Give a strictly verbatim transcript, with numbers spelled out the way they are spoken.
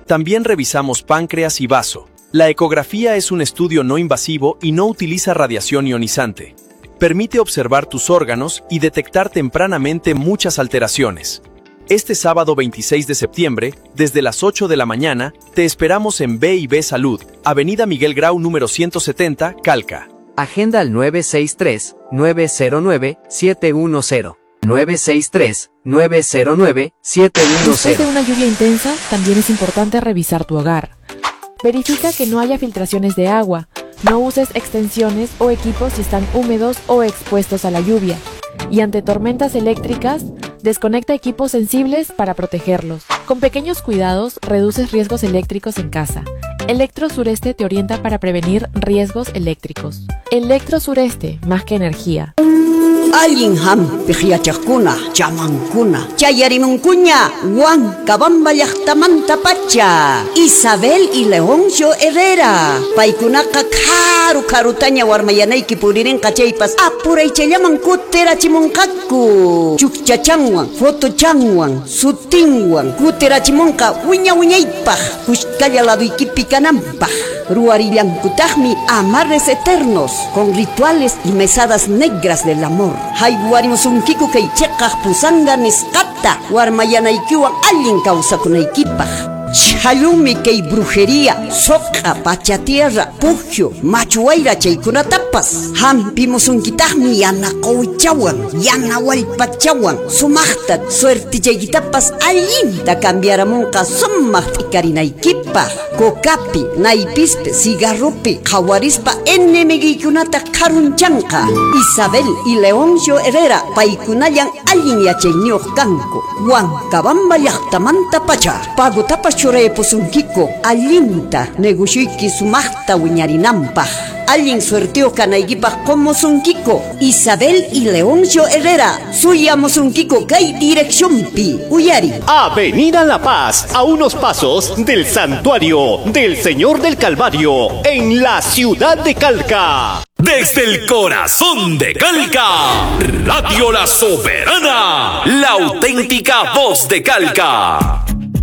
También revisamos páncreas y vaso. La ecografía es un estudio no invasivo y no utiliza radiación ionizante. Permite observar tus órganos y detectar tempranamente muchas alteraciones. Este sábado veintiséis de septiembre, desde las ocho de la mañana, te esperamos en B y B Salud, Avenida Miguel Grau número ciento setenta, Calca. Agenda al nueve seis tres, nueve cero nueve, siete uno cero. nueve seis tres, nueve cero nueve, siete uno cero. Después de una lluvia intensa, también es importante revisar tu hogar. Verifica que no haya filtraciones de agua. No uses extensiones o equipos si están húmedos o expuestos a la lluvia. Y ante tormentas eléctricas, desconecta equipos sensibles para protegerlos. Con pequeños cuidados, reduces riesgos eléctricos en casa. Electro Sureste te orienta para prevenir riesgos eléctricos. Electro Sureste, más que energía. Alguien ham pihiachakuna, chamancuna, chayarimuncuña, Juan Cabambayachtamanta Pacha, Isabel y Leoncio Herrera, Paikunaka Karu Karutaña Warmayanayki Puriren Kachaypas, Apuray Chayaman Kutera Chimonkaku, Chukchachanwan, Fotochanwan, Sutinwan, Kutera Chimonka, Wiña Wiñaypaj, Kushkaya Laduikipikanampa. Ruarillan Kutahmi, amarres eternos, con rituales y mesadas negras del amor. Hayguarimos un kiku que chekaj pusanga niskata, warmayanaikiwan alguien causa con equipa. Chalumi que brujería, soca, pacha tierra, pugio, machuaira chaykuna tapas. Hampimos un kitahmi yana kouchawan, yana walpachawan, sumachtat, suerte chaykitapas allinta cambiaramonka summach ikarinaykipa. Kokapi, naipispe, cigarropi, jawarispa enemigiykunata karunchanka. Isabel y Leoncio Herrera, paikunayan alguien yachayniuq kanku. Huancabamba llaqtamanta pacha, pagutapas churaypusunkiko, allinta negosyuyki sumaqta wiñarinanpaq. Alguien suerteo kanaykipaq qomusunkiko. Isabel y Leoncio Herrera, suyamusunkiko kay direccionpi. Uyari. Avenida La Paz, a unos pasos del Santuario del Señor del Calvario, en la ciudad de Calca. Desde el corazón de Calca, Radio La Soberana, la auténtica voz de Calca.